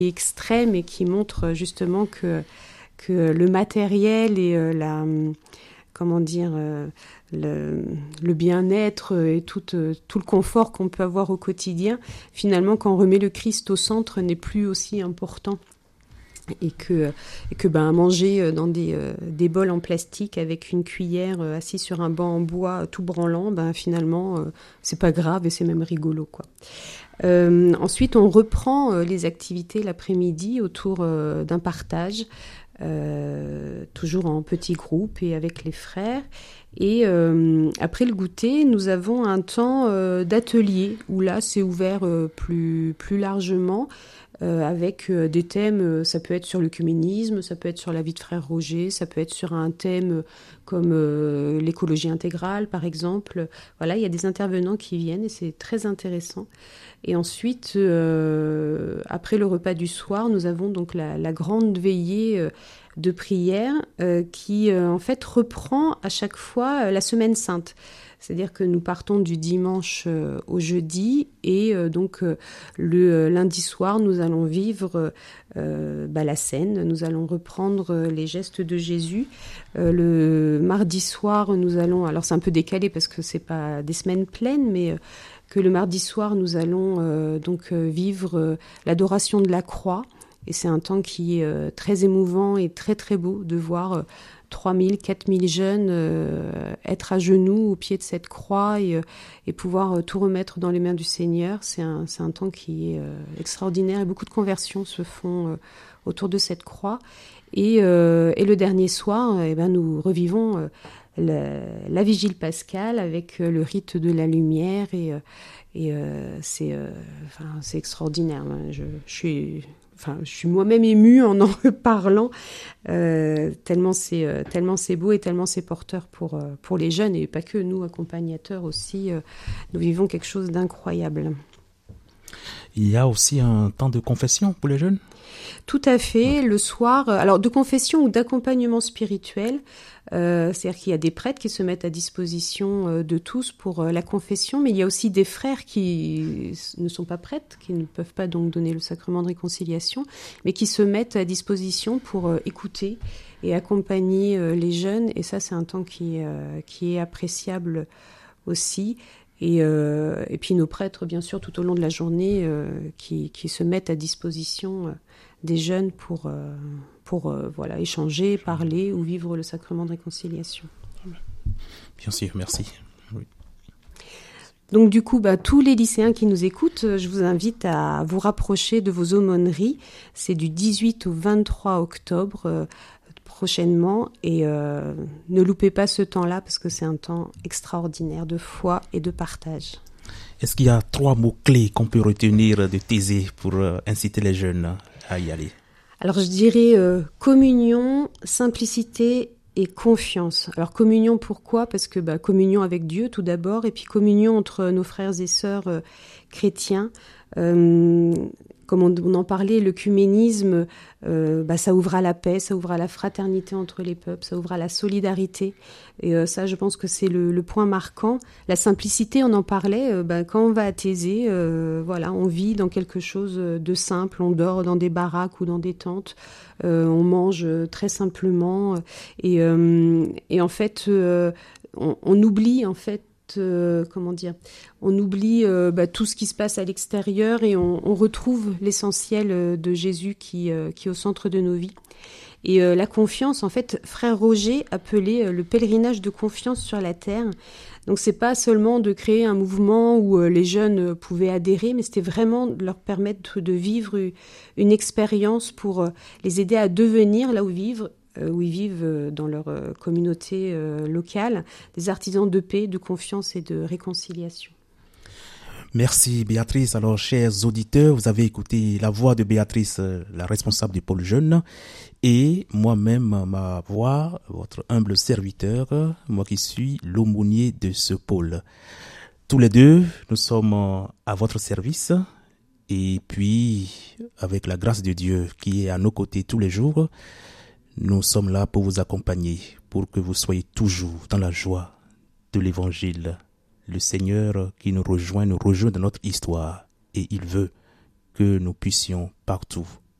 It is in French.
extrême et qui montre justement que le matériel et le bien-être et tout le confort qu'on peut avoir au quotidien, finalement, quand on remet le Christ au centre, n'est plus aussi important. Et que manger dans des bols en plastique avec une cuillère assis sur un banc en bois tout branlant, finalement, c'est pas grave et c'est même rigolo, quoi. Ensuite, on reprend les activités l'après-midi autour d'un partage, toujours en petits groupes et avec les frères. Et après le goûter, nous avons un temps d'atelier où là, c'est ouvert plus largement. Avec des thèmes, ça peut être sur l'œcuménisme, ça peut être sur la vie de frère Roger, ça peut être sur un thème comme l'écologie intégrale, par exemple. Voilà, il y a des intervenants qui viennent et c'est très intéressant. Et ensuite, après le repas du soir, nous avons donc la grande veillée de prière qui, en fait, reprend à chaque fois la Semaine Sainte. C'est-à-dire que nous partons du dimanche au jeudi et donc le lundi soir, nous allons vivre la scène, nous allons reprendre les gestes de Jésus. Le mardi soir, nous allons, alors c'est un peu décalé parce que c'est pas des semaines pleines, mais que le mardi soir, nous allons donc vivre l'adoration de la croix. Et c'est un temps qui est très émouvant et très très beau de voir 3000, 4000 jeunes être à genoux au pied de cette croix et pouvoir tout remettre dans les mains du Seigneur. C'est un temps qui est extraordinaire et beaucoup de conversions se font autour de cette croix. Et le dernier soir, nous revivons la vigile pascale avec le rite de la lumière et c'est extraordinaire. Je suis moi-même émue en parlant, tellement c'est beau et tellement c'est porteur pour les jeunes et pas que nous, accompagnateurs aussi, nous vivons quelque chose d'incroyable. Il y a aussi un temps de confession pour les jeunes ? Tout à fait, le soir, alors de confession ou d'accompagnement spirituel, c'est-à-dire qu'il y a des prêtres qui se mettent à disposition de tous pour la confession, mais il y a aussi des frères qui ne sont pas prêtres, qui ne peuvent pas donc donner le sacrement de réconciliation, mais qui se mettent à disposition pour écouter et accompagner les jeunes, et ça c'est un temps qui est appréciable aussi. Et puis nos prêtres, bien sûr, tout au long de la journée, qui se mettent à disposition des jeunes pour échanger, parler ou vivre le sacrement de réconciliation. Bien sûr, merci. Oui. Donc du coup, tous les lycéens qui nous écoutent, je vous invite à vous rapprocher de vos aumôneries. C'est du 18 au 23 octobre prochainement et ne loupez pas ce temps-là parce que c'est un temps extraordinaire de foi et de partage. Est-ce qu'il y a 3 mots-clés qu'on peut retenir de Thésée pour inciter les jeunes à y aller ? Alors je dirais communion, simplicité et confiance. Alors communion, pourquoi ? Parce que communion avec Dieu tout d'abord, et puis communion entre nos frères et sœurs chrétiens. Comme on en parlait, l'œcuménisme, ça ouvre à la paix, ça ouvre à la fraternité entre les peuples, ça ouvre à la solidarité. Et ça, je pense que c'est le point marquant. La simplicité, on en parlait, quand on va à Thésée, on vit dans quelque chose de simple, on dort dans des baraques ou dans des tentes, on mange très simplement. Et en fait, on oublie, en fait, on oublie tout ce qui se passe à l'extérieur et on retrouve l'essentiel de Jésus qui est au centre de nos vies. Et la confiance, en fait, frère Roger appelait le pèlerinage de confiance sur la terre. Donc c'est pas seulement de créer un mouvement où les jeunes pouvaient adhérer, mais c'était vraiment de leur permettre de vivre une expérience pour les aider à devenir là où ils vivent dans leur communauté locale, des artisans de paix, de confiance et de réconciliation. Merci Béatrice. Alors, chers auditeurs, vous avez écouté la voix de Béatrice, la responsable du pôle jeune, et moi-même, ma voix, votre humble serviteur, moi qui suis l'aumônier de ce pôle. Tous les deux, nous sommes à votre service, et puis, avec la grâce de Dieu qui est à nos côtés tous les jours, nous sommes là pour vous accompagner, pour que vous soyez toujours dans la joie de l'Évangile. Le Seigneur qui nous rejoint dans notre histoire et il veut que nous puissions partout